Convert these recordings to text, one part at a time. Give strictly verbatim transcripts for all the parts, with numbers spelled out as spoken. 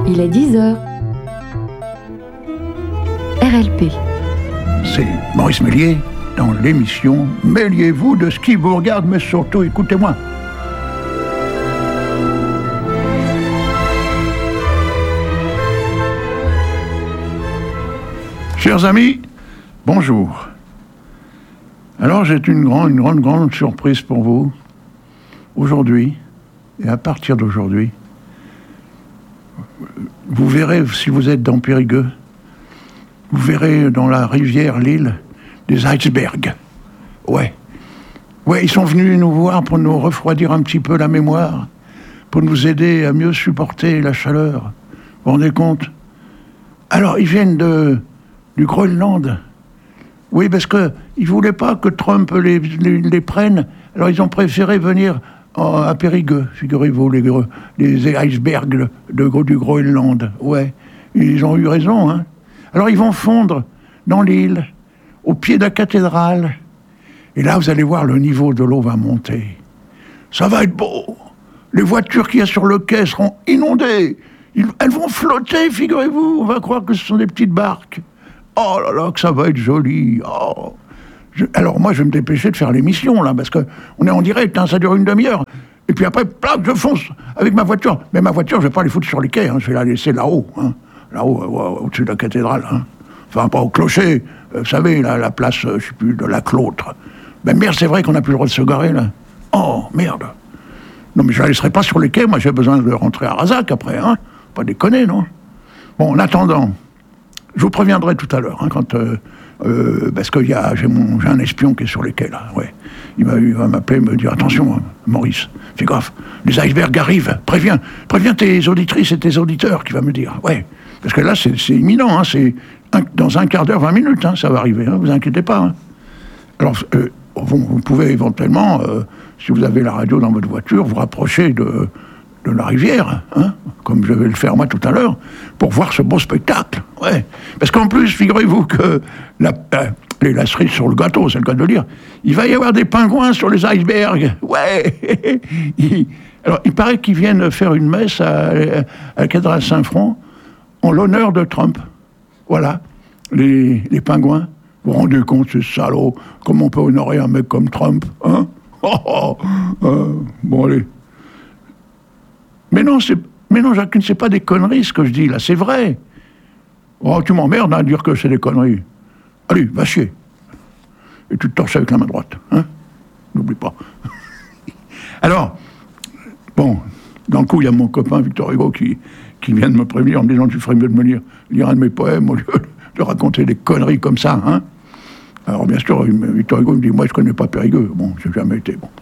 Il est dix heures. R L P. C'est Maurice Méliès dans l'émission Mêliez-vous de ce qui vous regarde, mais surtout écoutez-moi. Chers amis, bonjour. Alors j'ai une grande, une grande, grande surprise pour vous. Aujourd'hui, et à partir d'aujourd'hui, vous verrez, si vous êtes dans Périgueux, vous verrez dans la rivière Lille des icebergs. Ouais. Ouais, ils sont venus nous voir pour nous refroidir un petit peu la mémoire, pour nous aider à mieux supporter la chaleur. Vous vous rendez compte? Alors, ils viennent de, du Groenland. Oui, parce qu'ils ne voulaient pas que Trump les, les, les prenne, alors ils ont préféré venir en, à Périgueux, figurez-vous, les, les icebergs de, de, du Groenland. Ouais, ils ont eu raison, hein. Alors ils vont fondre dans l'île, au pied de la cathédrale. Et là, vous allez voir, le niveau de l'eau va monter. Ça va être beau. Les voitures qu'il y a sur le quai seront inondées. Ils, elles vont flotter, figurez-vous. On va croire que ce sont des petites barques. Oh là là, que ça va être joli. Oh. Je, alors moi, je vais me dépêcher de faire l'émission, là, parce qu'on est en direct, hein, ça dure une demi-heure. Et puis après, plac, je fonce avec ma voiture. Mais ma voiture, je ne vais pas les foutre sur les quais, hein, je vais la laisser là-haut, hein. Là-haut, euh, au-dessus de la cathédrale, hein. Enfin, pas au clocher, euh, vous savez, la, la place, euh, je sais plus, de la Clôtre. Ben merde, c'est vrai qu'on n'a plus le droit de se garer, là. Oh, merde. Non, mais je la laisserai pas sur les quais, moi j'ai besoin de rentrer à Razac après, hein. Pas déconner, non? Bon, en attendant, je vous préviendrai tout à l'heure, hein, quand... Euh, euh, parce que y a, j'ai, mon, j'ai un espion qui est sur les quais, là, ouais. Il va, il va m'appeler, me dire, attention, hein, Maurice, fais gaffe, les icebergs arrivent, préviens, préviens tes auditrices et tes auditeurs, qui va me dire, ouais. Parce que là, c'est, c'est imminent, hein, c'est un, dans un quart d'heure, vingt minutes, hein, ça va arriver, hein, vous inquiétez pas. Hein. Alors, euh, vous, vous pouvez éventuellement, euh, si vous avez la radio dans votre voiture, vous rapprocher de, de la rivière, hein, comme je vais le faire moi tout à l'heure, pour voir ce beau spectacle. Ouais. Parce qu'en plus, figurez-vous que la, euh, les, la cerise sur le gâteau, c'est le cas de le dire, il va y avoir des pingouins sur les icebergs. Ouais. il, alors, il paraît qu'ils viennent faire une messe à, à la cathédrale Saint-Front en l'honneur de Trump. Voilà, les, les pingouins. Vous vous rendez compte, ces salauds, comment on peut honorer un mec comme Trump, hein? Oh, oh, euh, bon, allez. Mais non, c'est, mais non, Jacqueline, c'est pas des conneries, ce que je dis, là, c'est vrai. Oh, tu m'emmerdes à dire que c'est des conneries. Allez, va chier. Et tu te torches avec la main droite, hein? N'oublie pas. Alors, bon, d'un coup, il y a mon copain Victor Hugo qui... qui vient de me prévenir en me disant « Tu ferais mieux de me lire, lire un de mes poèmes au lieu de raconter des conneries comme ça, hein ?» Alors, bien sûr, Victor Hugo me dit « Moi, je ne connais pas Périgueux. » Bon, je n'ai jamais été, bon.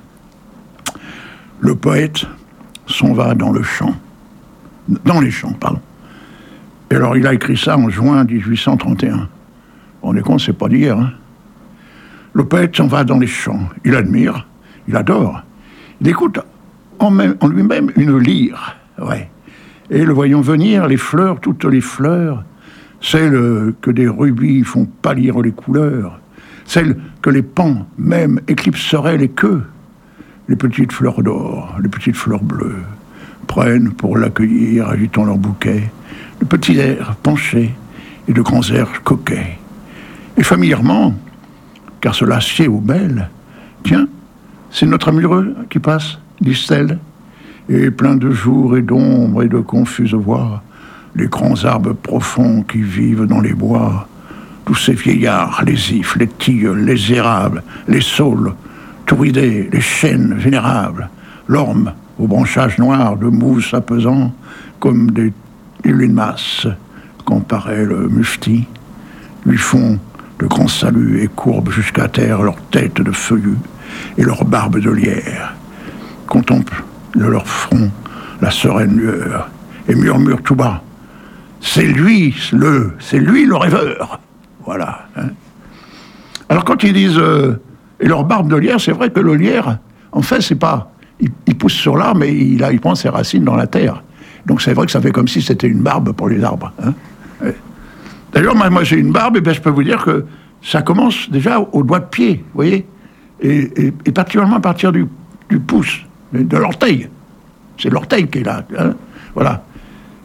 Le poète s'en va dans le champ. Dans les champs, pardon. Et alors, il a écrit ça en juin dix-huit cent trente et un. Vous vous rendez compte, c'est pas d'hier, hein. Le poète s'en va dans les champs. Il admire, il adore. Il écoute en, même, en lui-même une lyre, ouais. Et le voyons venir, les fleurs, toutes les fleurs, celles que des rubis font pâlir les couleurs, celles que les pans même éclipseraient les queues, les petites fleurs d'or, les petites fleurs bleues, prennent pour l'accueillir, agitant leur bouquet, de petits airs penchés et de grands airs coquets. Et familièrement, car cela sied aux belles, tiens, c'est notre amoureux qui passe, disent-elles, et plein de jours et d'ombres et de confuses voix, les grands arbres profonds qui vivent dans les bois, tous ces vieillards, les ifs, les tilleuls, les érables, les saules, tout ridés, les chênes vénérables, l'orme aux branchages noirs de mousse apaisant, comme des lunes masses, comparait le mufti, lui font de grands saluts et courbent jusqu'à terre leurs têtes de feuillus et leurs barbes de lierre, contemplent de leur front la sereine lueur et murmure tout bas c'est lui le c'est lui le rêveur, voilà, hein. Alors quand ils disent euh, et leur barbe de lierre, c'est vrai que le lierre en fait c'est pas il, il pousse sur l'arbre et il, a, il prend ses racines dans la terre, donc c'est vrai que ça fait comme si c'était une barbe pour les arbres, hein. Ouais. D'ailleurs moi, moi j'ai une barbe et bien je peux vous dire que ça commence déjà au doigt de pied, vous voyez, et, et, et particulièrement à partir du, du pouce, de l'orteil. C'est l'orteil qui est là, hein, voilà.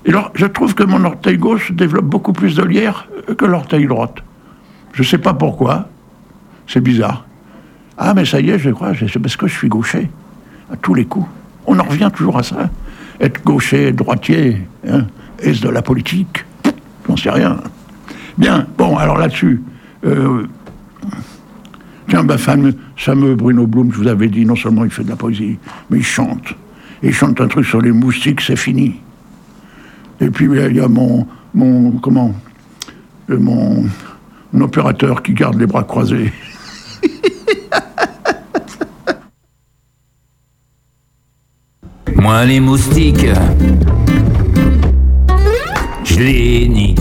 Et alors, je trouve que mon orteil gauche développe beaucoup plus de lierre que l'orteil droite. Je ne sais pas pourquoi. C'est bizarre. Ah, mais ça y est, je crois, c'est parce que je suis gaucher. À tous les coups. On en revient toujours à ça. Être gaucher, droitier, hein, est-ce de la politique? J'en sais rien. Bien, bon, alors là-dessus... Euh, tiens, ma femme, fameux Bruno Blum, je vous avais dit, non seulement il fait de la poésie, mais il chante. Et il chante un truc sur les moustiques, c'est fini. Et puis il y a mon, mon comment, euh, mon, mon opérateur qui garde les bras croisés. Moi les moustiques, je les nique.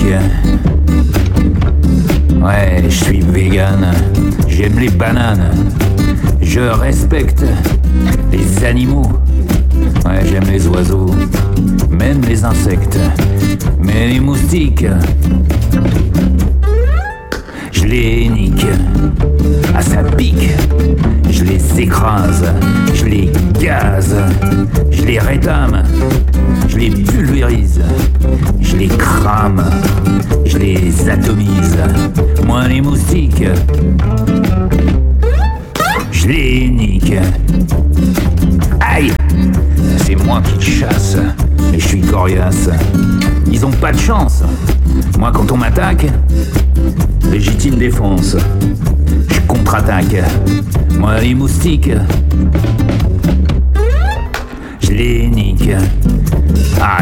Ouais, je suis vegan, j'aime les bananes, je respecte les animaux. Ouais, j'aime les oiseaux, même les insectes. Mais les moustiques, je les nique. À sa pique, je les écrase, je les gaze, je les rétame, je les pulvérise, je les crame, je les atomise. Moi les moustiques, je les nique. Aïe! C'est moi qui te chasse, et je suis coriace. Ils ont pas de chance. Moi quand on m'attaque, légitime défense. Je contre-attaque. Moi les moustiques, je les nique. Ah,